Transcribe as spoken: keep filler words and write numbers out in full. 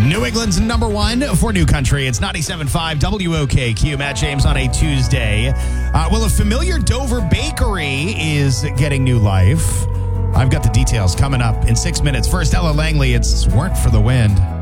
New England's number one for New Country. It's ninety-seven point five W O K Q. Matt James on a Tuesday. Uh, well, a familiar Dover bakery is getting new life. I've got the details coming up in six minutes. First, Ella Langley, it's Weren't for the Wind.